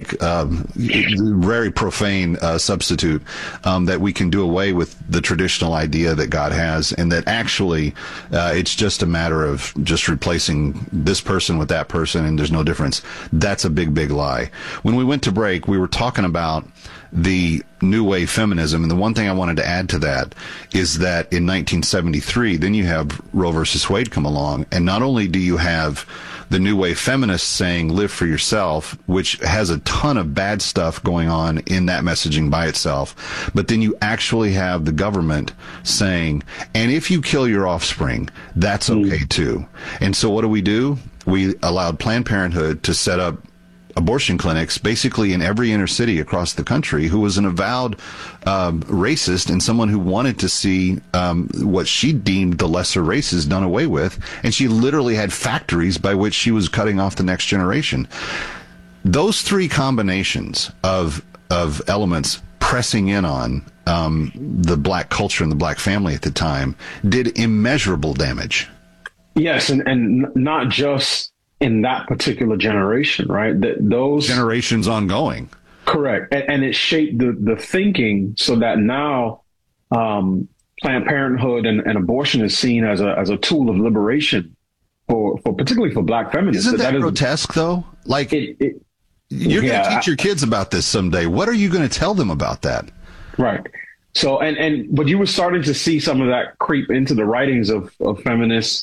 very profane substitute, that we can do away with the traditional idea that God has, and that actually it's just a matter of just replacing this person with that person, and there's no difference. That's a big, big lie. When we went to break, we were talking about the new wave feminism, and the one thing I wanted to add to that is that in 1973, then you have Roe versus Wade come along, and not only do you have the new wave feminists saying live for yourself, which has a ton of bad stuff going on in that messaging by itself, but then you actually have the government saying, and if you kill your offspring, that's okay too. And so what do? We allowed Planned Parenthood to set up abortion clinics basically in every inner city across the country, who was an avowed racist and someone who wanted to see what she deemed the lesser races done away with. And she literally had factories by which she was cutting off the next generation. Those three combinations of elements pressing in on the black culture and the black family at the time did immeasurable damage. Yes, and not just in that particular generation, right? Those generations ongoing. Correct. And it shaped the thinking so that now Planned Parenthood and abortion is seen as a tool of liberation for particularly for black feminists. Isn't that grotesque, though? Like, you're going to teach your kids about this someday. What are you going to tell them about that? Right. So, but you were starting to see some of that creep into the writings of feminists.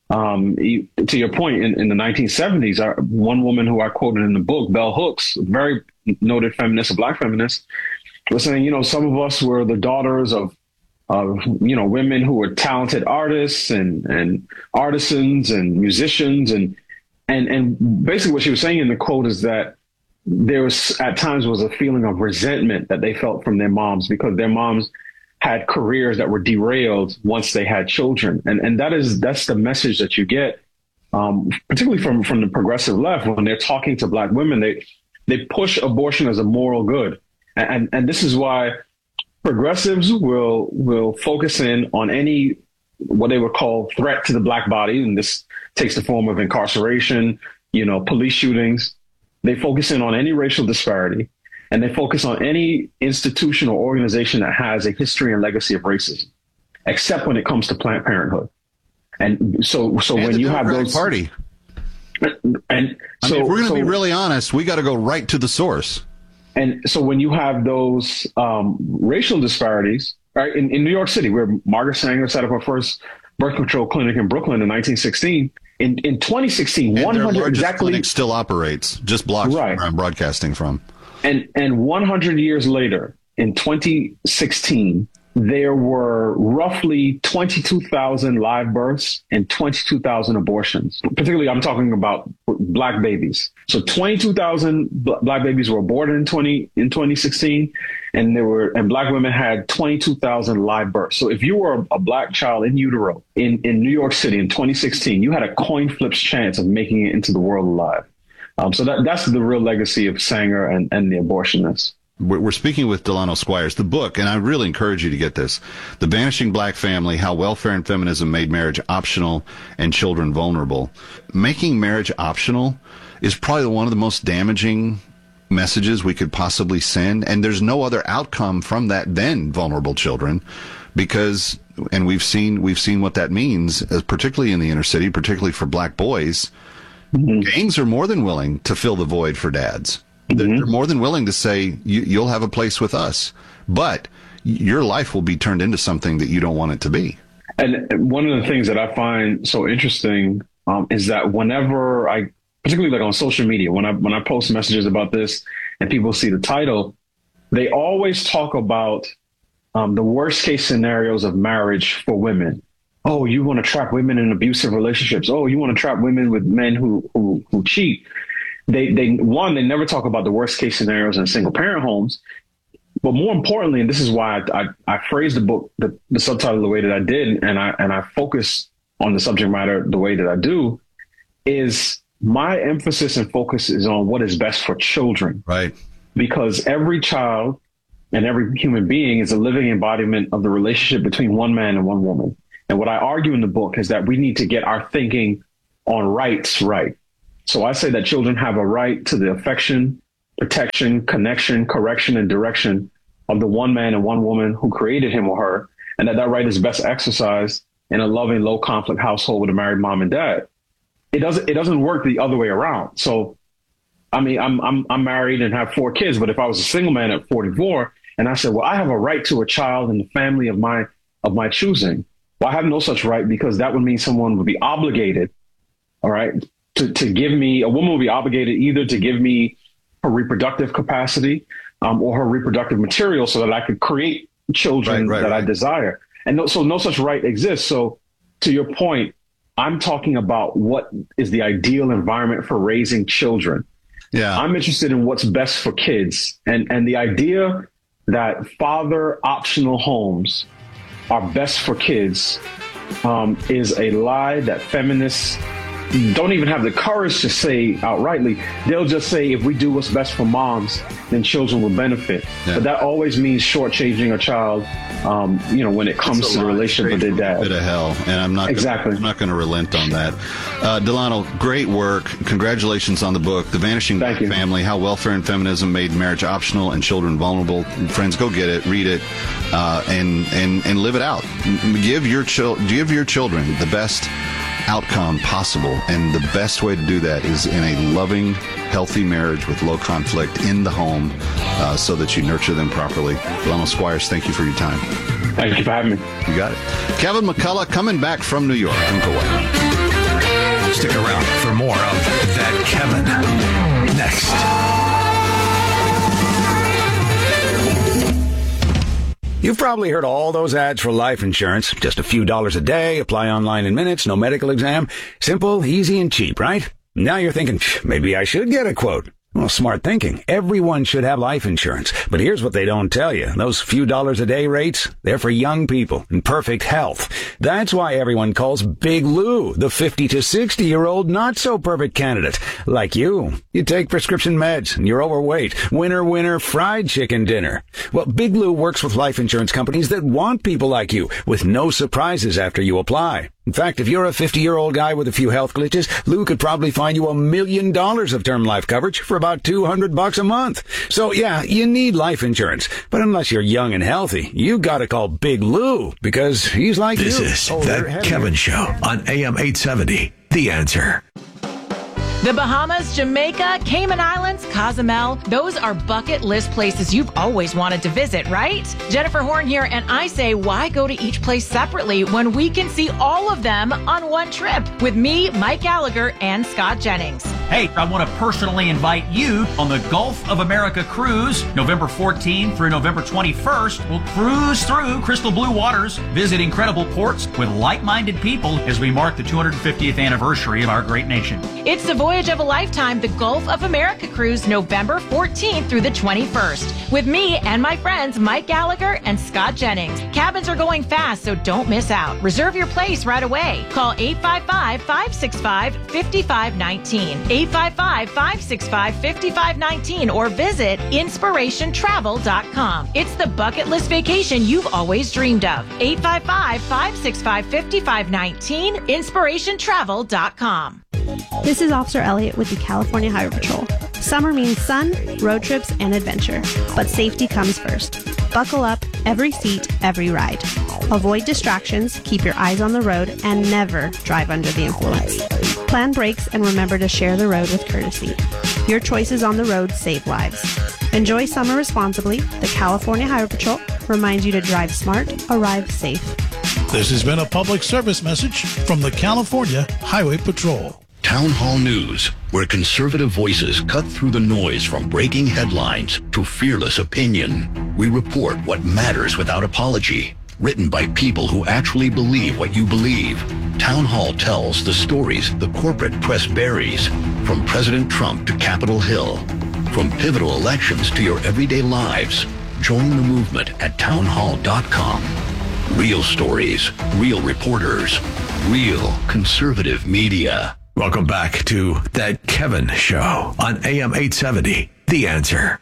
To your point, in the 1970s, one woman who I quoted in the book, Bell Hooks, a very noted feminist, a black feminist, was saying, some of us were the daughters of women who were talented artists and artisans and musicians. And basically what she was saying in the quote is that there was at times was a feeling of resentment that they felt from their moms because their moms had careers that were derailed once they had children. And that's the message that you get, particularly from the progressive left, when they're talking to black women, they push abortion as a moral good. And this is why progressives will focus in on any, what they would call threat to the black body. And this takes the form of incarceration, police shootings. They focus in on any racial disparity. And they focus on any institution or organization that has a history and legacy of racism, except when it comes to Planned Parenthood. And so when you have those party, and so if we're going to be really honest, we got to go right to the source. And so when you have those racial disparities, right, in New York City, where Margaret Sanger set up her first birth control clinic in Brooklyn in 1916. In 2016, and 100 exactly clinic still operates just blocks from where I'm broadcasting from. And 100 years later, in 2016, there were roughly 22,000 live births and 22,000 abortions. Particularly, I'm talking about black babies. So 22,000 black babies were aborted in 2016, and black women had 22,000 live births. So if you were a black child in utero in New York City in 2016, you had a coin flip's chance of making it into the world alive. So that's the real legacy of Sanger and the abortionists. We're speaking with Delano Squires. The book, and I really encourage you to get this, The Vanishing Black Family, How Welfare and Feminism Made Marriage Optional and Children Vulnerable. Making marriage optional is probably one of the most damaging messages we could possibly send, and there's no other outcome from that than vulnerable children, because, and we've seen what that means, particularly in the inner city, particularly for black boys. Mm-hmm. Gangs are more than willing to fill the void for dads. Mm-hmm. They're more than willing to say, you'll have a place with us, but your life will be turned into something that you don't want it to be. And one of the things that I find so interesting is that whenever particularly like on social media, when I post messages about this and people see the title, they always talk about the worst case scenarios of marriage for women. Oh, you want to trap women in abusive relationships. Oh, you want to trap women with men who cheat. They never talk about the worst case scenarios in single parent homes. But more importantly, and this is why I phrased the book, the subtitle the way that I did, and I focus on the subject matter the way that I do, is my emphasis and focus is on what is best for children. Right. Because every child and every human being is a living embodiment of the relationship between one man and one woman. And what I argue in the book is that we need to get our thinking on rights right. So I say that children have a right to the affection protection, connection, correction, and direction of the one man and one woman who created him or her, and that right is best exercised in a loving, low conflict household with a married mom and dad. It doesn't work the other way around. So, I mean, I'm married and have 4 kids, but if I was a single man at 44 and I said, well, I have a right to a child in the family of my choosing. Well, I have no such right, because that would mean someone would be obligated, all right, to give me, a woman would be obligated either to give me her reproductive capacity or her reproductive material so that I could create children that I desire. And no such right exists. So to your point, I'm talking about what is the ideal environment for raising children. Yeah. I'm interested in what's best for kids. And the idea that father optional homes are best for kids is a lie that feminists don't even have the courage to say outrightly. They'll just say, if we do what's best for moms, then children will benefit. Yeah. But that always means shortchanging a child, when it comes to the relationship with their dad. Bit of hell, and I'm not going to relent on that. Delano, great work. Congratulations on the book, The Vanishing Black Family: How Welfare and Feminism Made Marriage Optional and Children Vulnerable. Friends, go get it, read it, and live it out. Give your children the best outcome possible, and the best way to do that is in a loving, healthy marriage with low conflict in the home, so that you nurture them properly. Delano Squires, thank you for your time. Thank you for having me. You got it. Kevin McCullough coming back from New York. Don't go away. Stick around for more of That Kevin next. You've probably heard all those ads for life insurance. Just a few dollars a day, apply online in minutes, no medical exam. Simple, easy, and cheap, right? Now you're thinking, maybe I should get a quote. Well, smart thinking. Everyone should have life insurance. But here's what they don't tell you. Those few dollars a day rates, they're for young people in perfect health. That's why everyone calls Big Lou the 50 to 60-year-old not-so-perfect candidate. Like you. You take prescription meds and you're overweight. Winner, fried chicken dinner. Well, Big Lou works with life insurance companies that want people like you, with no surprises after you apply. In fact, if you're a 50-year-old guy with a few health glitches, Lou could probably find you $1 million of term life coverage for about $200 a month. So yeah, you need life insurance. But unless you're young and healthy, you gotta call Big Lou, because he's like you. This is That Kevin Show on AM 870. The Answer. The Bahamas, Jamaica, Cayman Islands, Cozumel, those are bucket list places you've always wanted to visit, right? Jennifer Horn here, and I say, why go to each place separately when we can see all of them on one trip with me, Mike Gallagher, and Scott Jennings? Hey, I want to personally invite you on the Gulf of America cruise, November 14th through November 21st. We'll cruise through crystal blue waters, visit incredible ports with like-minded people as we mark the 250th anniversary of our great nation. It's the voyage of a lifetime, the Gulf of America cruise, November 14th through the 21st, with me and my friends Mike Gallagher and Scott Jennings. Cabins are going fast, so don't miss out. Reserve your place right away. Call 855-565-5519, 855-565-5519, or visit inspirationtravel.com. It's the bucket list vacation you've always dreamed of. 855-565-5519, inspirationtravel.com. This is Officer Elliott with the California Highway Patrol. Summer means sun, road trips, and adventure. But safety comes first. Buckle up, every seat, every ride. Avoid distractions, keep your eyes on the road, and never drive under the influence. Plan brakes and remember to share the road with courtesy. Your choices on the road save lives. Enjoy summer responsibly. The California Highway Patrol reminds you to drive smart, arrive safe. This has been a public service message from the California Highway Patrol. Town Hall News, where conservative voices cut through the noise from breaking headlines to fearless opinion. We report what matters without apology. Written by people who actually believe what you believe. Town Hall tells the stories the corporate press buries, from President Trump to Capitol Hill. From pivotal elections to your everyday lives. Join the movement at townhall.com. Real stories, real reporters, real conservative media. Welcome back to That Kevin Show on AM 870. The Answer.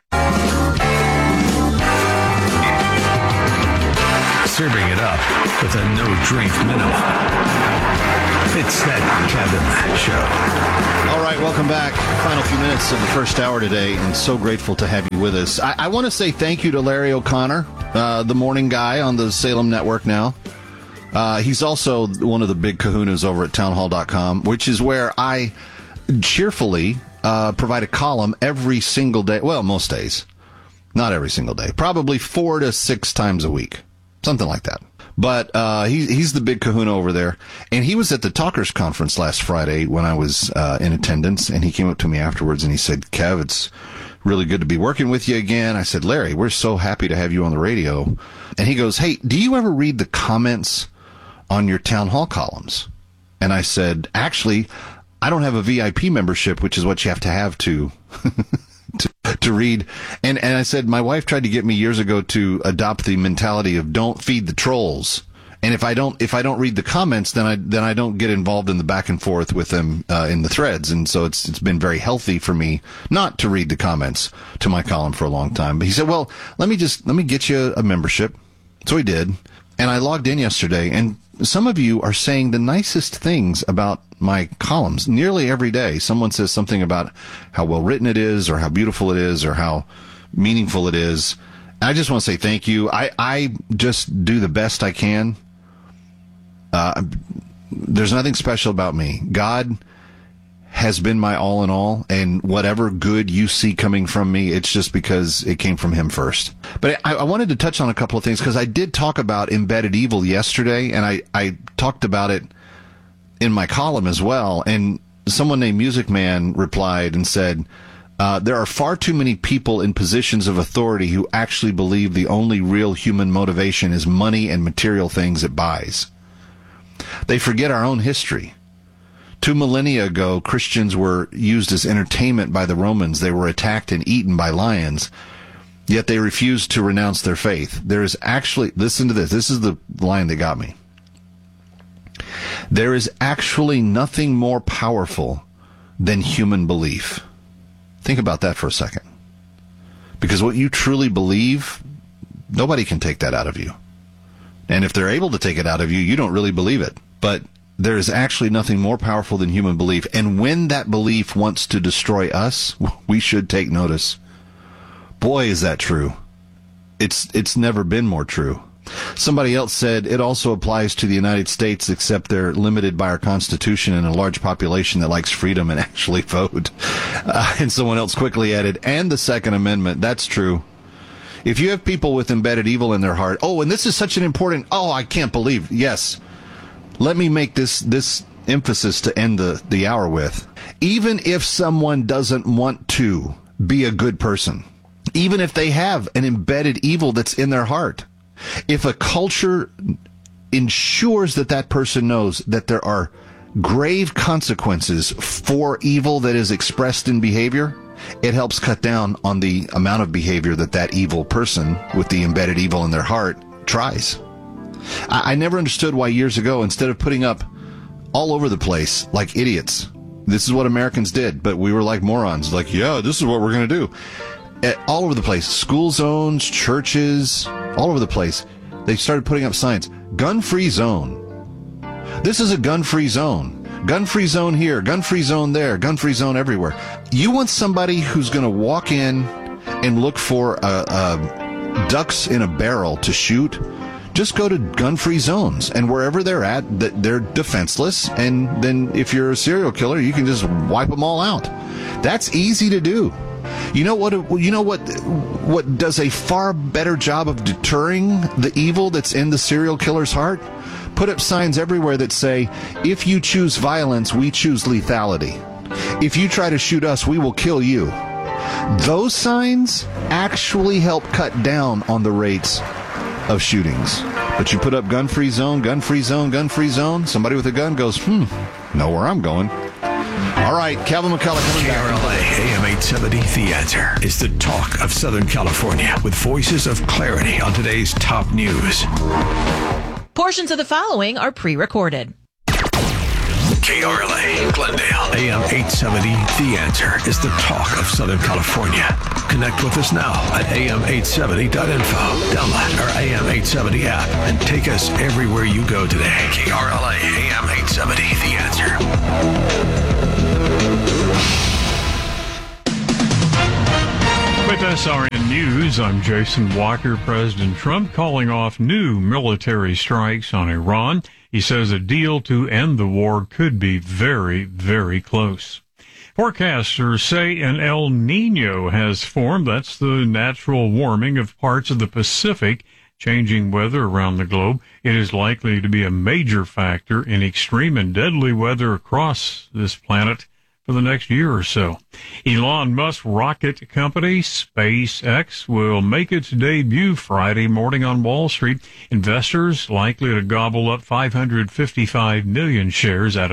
Serving it up with a no-drink minimum. It's that Kevin Show. All right, welcome back. Final few minutes of the first hour today, and so grateful to have you with us. I want to say thank you to Larry O'Connor, the morning guy on the Salem Network now. He's also one of the big kahunas over at townhall.com, which is where I cheerfully provide a column every single day. Well, most days. Not every single day. Probably 4 to 6 times a week. Something like that. But he's the big kahuna over there. And he was at the Talkers Conference last Friday when I was in attendance. And he came up to me afterwards and he said, Kev, it's really good to be working with you again. I said, Larry, we're so happy to have you on the radio. And he goes, hey, do you ever read the comments on your town hall columns? And I said, actually, I don't have a VIP membership, which is what you have to to read. And I said, my wife tried to get me years ago to adopt the mentality of don't feed the trolls. And if I don't read the comments, then I don't get involved in the back and forth with them in the threads. And so it's been very healthy for me not to read the comments to my column for a long time. But he said, well, let me get you a membership. So he did. And I logged in yesterday, and some of you are saying the nicest things about my columns. Nearly every day, someone says something about how well written it is, or how beautiful it is, or how meaningful it is. I just want to say thank you. I just do the best I can. There's nothing special about me. God has been my all in all, and whatever good you see coming from me, it's just because it came from him first. But I wanted to touch on a couple of things, because I did talk about embedded evil yesterday, and I talked about it in my column as well. And someone named Music Man replied and said, there are far too many people in positions of authority who actually believe the only real human motivation is money and material things it buys. They forget our own history. 2 millennia ago, Christians were used as entertainment by the Romans. They were attacked and eaten by lions, yet they refused to renounce their faith. There is actually, listen to this, this is the line that got me. There is actually nothing more powerful than human belief. Think about that for a second. Because what you truly believe, nobody can take that out of you. And if they're able to take it out of you, you don't really believe it. But there is actually nothing more powerful than human belief. And when that belief wants to destroy us, we should take notice. Boy, is that true. It's never been more true. Somebody else said it also applies to the United States, except they're limited by our Constitution and a large population that likes freedom and actually vote. And someone else quickly added, and the Second Amendment. That's true. If you have people with embedded evil in their heart, and this is such an important, I can't believe, yes. Let me make this emphasis to end the hour with. Even if someone doesn't want to be a good person, even if they have an embedded evil that's in their heart, if a culture ensures that person knows that there are grave consequences for evil that is expressed in behavior, it helps cut down on the amount of behavior that evil person with the embedded evil in their heart tries. I never understood why years ago, instead of putting up all over the place like idiots, this is what Americans did, but we were like morons, like, yeah, this is what we're going to do. All over the place, school zones, churches, all over the place, they started putting up signs, gun-free zone. This is a gun-free zone. Gun-free zone here, gun-free zone there, gun-free zone everywhere. You want somebody who's going to walk in and look for ducks in a barrel to shoot? Just go to gun-free zones, and wherever they're at, they're defenseless, and then if you're a serial killer, you can just wipe them all out. That's easy to do. You know what does a far better job of deterring the evil that's in the serial killer's heart? Put up signs everywhere that say, if you choose violence, we choose lethality. If you try to shoot us, we will kill you. Those signs actually help cut down on the rates of shootings. But you put up gun-free zone, gun-free zone, gun-free zone, somebody with a gun goes, know where I'm going. All right, Calvin McCullough coming back. KRLA AM 870 The Answer is the talk of Southern California, with voices of clarity on today's top news. Portions of the following are pre-recorded. KRLA Glendale. AM 870, The Answer is the talk of Southern California. Connect with us now at am870.info. Download our AM 870 app and take us everywhere you go today. KRLA AM 870, The Answer. With SRN News, I'm Jason Walker. President Trump calling off new military strikes on Iran. He says a deal to end the war could be very, very close. Forecasters say an El Nino has formed. That's the natural warming of parts of the Pacific, changing weather around the globe. It is likely to be a major factor in extreme and deadly weather across this planet for the next year or so. Elon Musk's rocket company, SpaceX, will make its debut Friday morning on Wall Street. Investors likely to gobble up 555 million shares at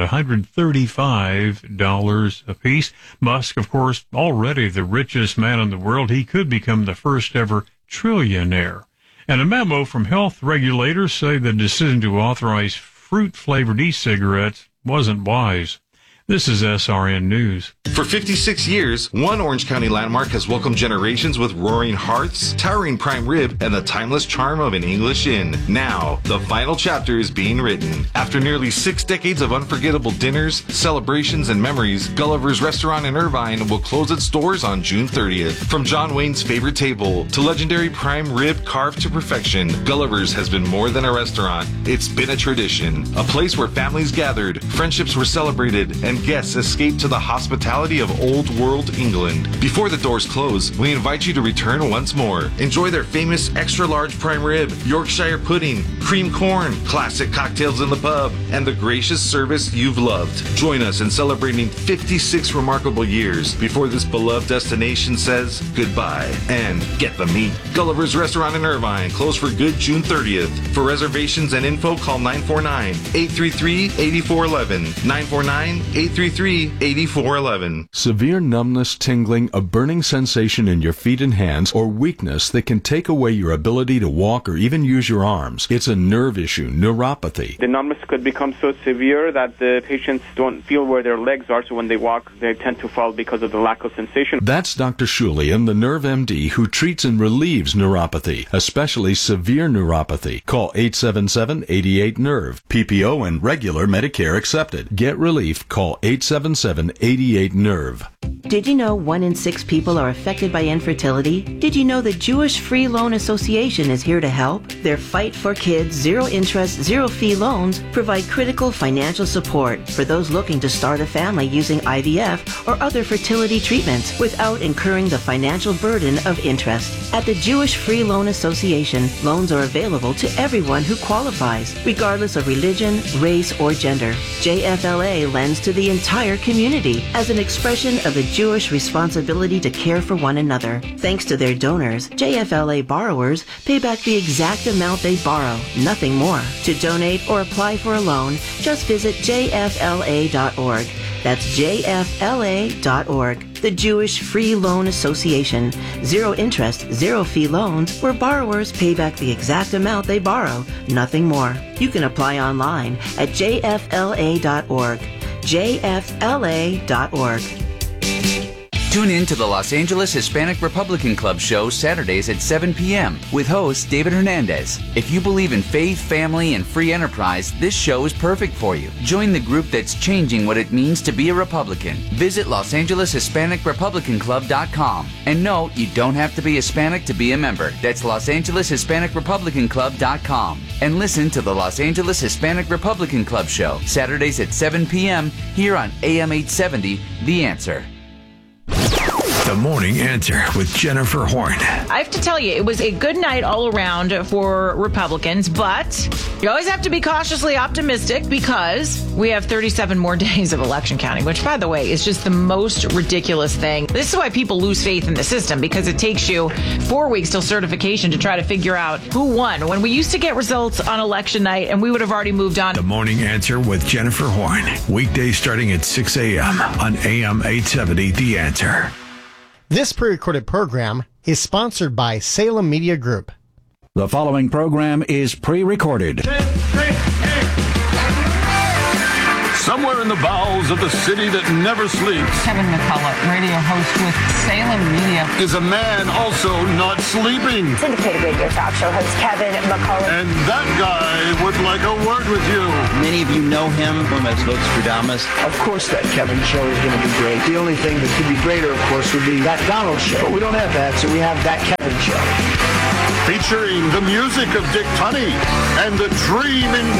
$135 apiece. Musk, of course, already the richest man in the world. He could become the first ever trillionaire. And a memo from health regulators say the decision to authorize fruit-flavored e-cigarettes wasn't wise. This is SRN News. For 56 years, one Orange County landmark has welcomed generations with roaring hearths, towering prime rib, and the timeless charm of an English inn. Now, the final chapter is being written. After nearly 6 decades of unforgettable dinners, celebrations, and memories, Gulliver's Restaurant in Irvine will close its doors on June 30th. From John Wayne's favorite table to legendary prime rib carved to perfection, Gulliver's has been more than a restaurant. It's been a tradition, a place where families gathered, friendships were celebrated, and guests escaped to the hospitality of old world England. Before the doors close, we invite you to return once more. Enjoy their famous extra large prime rib, Yorkshire pudding, cream corn, classic cocktails in the pub, and the gracious service you've loved. Join us in celebrating 56 remarkable years before this beloved destination says goodbye. And get the meat. Gulliver's Restaurant in Irvine, closed for good June 30th. For reservations and info, call 949-833-8411. 949-833-8411. Severe numbness, tingling, a burning sensation in your feet and hands, or weakness that can take away your ability to walk or even use your arms. It's a nerve issue, neuropathy. The numbness could become so severe that the patients don't feel where their legs are, so when they walk, they tend to fall because of the lack of sensation. That's Dr. Shulian, the Nerve MD, who treats and relieves neuropathy, especially severe neuropathy. Call 877-88-NERVE. PPO and regular Medicare accepted. Get relief. Call 877-88-NERVE. Did you know 1 in 6 people are affected by infertility? Did you know the Jewish Free Loan Association is here to help? Their Fight for Kids zero interest, zero fee loans provide critical financial support for those looking to start a family using IVF or other fertility treatments without incurring the financial burden of interest. At the Jewish Free Loan Association, loans are available to everyone who qualifies, regardless of religion, race, or gender. JFLA lends to the entire community as an expression of the Jewish responsibility to care for one another. Thanks to their donors, JFLA borrowers pay back the exact amount they borrow, nothing more. To donate or apply for a loan, just visit jfla.org. That's jfla.org. The Jewish Free Loan Association. Zero interest, zero fee loans where borrowers pay back the exact amount they borrow, nothing more. You can apply online at jfla.org. jfla.org. Tune in to the Los Angeles Hispanic Republican Club show Saturdays at 7 p.m. with host David Hernandez. If you believe in faith, family, and free enterprise, this show is perfect for you. Join the group that's changing what it means to be a Republican. Visit LosAngelesHispanicRepublicanClub.com. And no, you don't have to be Hispanic to be a member. That's LosAngelesHispanicRepublicanClub.com. And listen to the Los Angeles Hispanic Republican Club show Saturdays at 7 p.m. here on AM 870, The Answer. The Morning Answer with Jennifer Horn. I have to tell you, it was a good night all around for Republicans, but you always have to be cautiously optimistic because we have 37 more days of election counting, which, by the way, is just the most ridiculous thing. This is why people lose faith in the system, because it takes you 4 weeks till certification to try to figure out who won, when we used to get results on election night and we would have already moved on. The Morning Answer with Jennifer Horn. Weekdays starting at 6 a.m. on AM 870, The Answer. This pre-recorded program is sponsored by Salem Media Group. The following program is pre-recorded. somewhere in the bowels of the city that never sleeps, Kevin McCullough, radio host with Salem Media, is a man also not sleeping. Syndicated radio talk show host Kevin McCullough. And that guy would like a word with you. Many of you know him as Nostradamus. Of course that Kevin show is going to be great. The only thing that could be greater, of course, would be that Donald show. But we don't have that, so we have that Kevin show. Featuring the music of Dick Tunney and the dream in